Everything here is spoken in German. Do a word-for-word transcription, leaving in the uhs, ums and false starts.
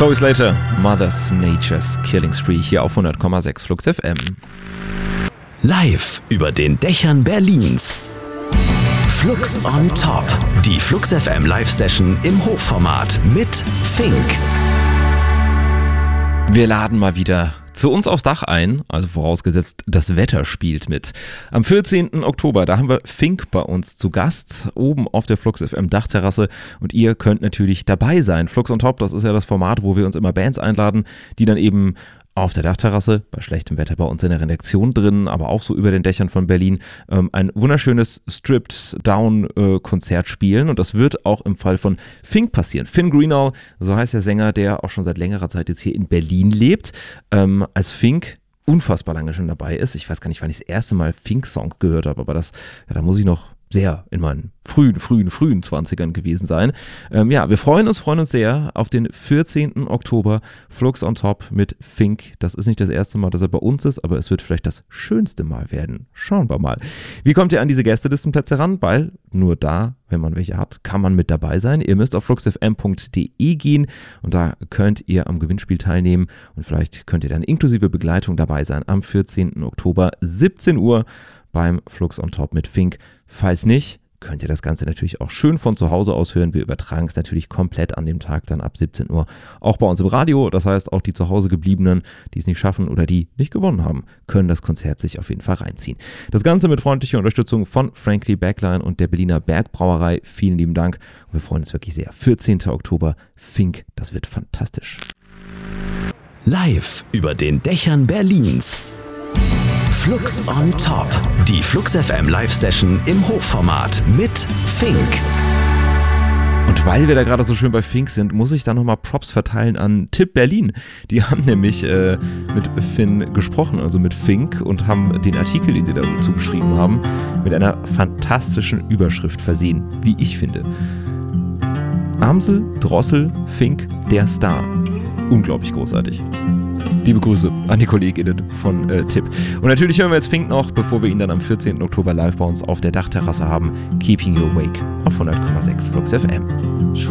Chloe Slater, Mother's Nature's Killing Spree hier auf hundert Komma sechs Flux F M. Live über den Dächern Berlins. Flux on Top. Die Flux F M Live-Session im Hochformat mit Fink. Wir laden mal wieder zu uns aufs Dach ein, also vorausgesetzt, das Wetter spielt mit. Am vierzehnten Oktober, da haben wir Fink bei uns zu Gast, oben auf der Flux F M Dachterrasse und ihr könnt natürlich dabei sein. Flux on Top, das ist ja das Format, wo wir uns immer Bands einladen, die dann eben auf der Dachterrasse, bei schlechtem Wetter bei uns in der Redaktion drin, aber auch so über den Dächern von Berlin, ähm, ein wunderschönes Stripped-Down-Konzert spielen und das wird auch im Fall von Fink passieren. Finn Greenall, so heißt der Sänger, der auch schon seit längerer Zeit jetzt hier in Berlin lebt, ähm, als Fink unfassbar lange schon dabei ist. Ich weiß gar nicht, wann ich das erste Mal Fink-Songs gehört habe, aber das, ja, da muss ich noch sehr in meinen frühen, frühen, frühen Zwanzigern gewesen sein. Ähm, ja, wir freuen uns, freuen uns sehr auf den vierzehnten Oktober Flux on Top mit Fink. Das ist nicht das erste Mal, dass er bei uns ist, aber es wird vielleicht das schönste Mal werden. Schauen wir mal. Wie kommt ihr an diese Gästelistenplätze ran? Weil nur da, wenn man welche hat, kann man mit dabei sein. Ihr müsst auf fluxfm punkt de gehen und da könnt ihr am Gewinnspiel teilnehmen und vielleicht könnt ihr dann inklusive Begleitung dabei sein am vierzehnten Oktober, siebzehn Uhr beim Flux on Top mit Fink. Falls nicht, könnt ihr das Ganze natürlich auch schön von zu Hause aus hören. Wir übertragen es natürlich komplett an dem Tag dann ab siebzehn Uhr auch bei uns im Radio. Das heißt, auch die zu Hause gebliebenen, die es nicht schaffen oder die nicht gewonnen haben, können das Konzert sich auf jeden Fall reinziehen. Das Ganze mit freundlicher Unterstützung von Frankly Backline und der Berliner Bergbrauerei. Vielen lieben Dank und wir freuen uns wirklich sehr. vierzehnten Oktober, Fink, das wird fantastisch. Live über den Dächern Berlins. Flux on Top. Die Flux F M Live-Session im Hochformat mit Fink. Und weil wir da gerade so schön bei Fink sind, muss ich da nochmal Props verteilen an Tipp Berlin. Die haben nämlich äh, mit Finn gesprochen, also mit Fink, und haben den Artikel, den sie dazu geschrieben haben, mit einer fantastischen Überschrift versehen, wie ich finde. Amsel, Drossel, Fink, der Star. Unglaublich großartig. Liebe Grüße an die KollegInnen von äh, Tipp. Und natürlich hören wir jetzt Fink noch, bevor wir ihn dann am vierzehnten Oktober live bei uns auf der Dachterrasse haben. Keeping You Awake auf hundert Komma sechs Flux F M.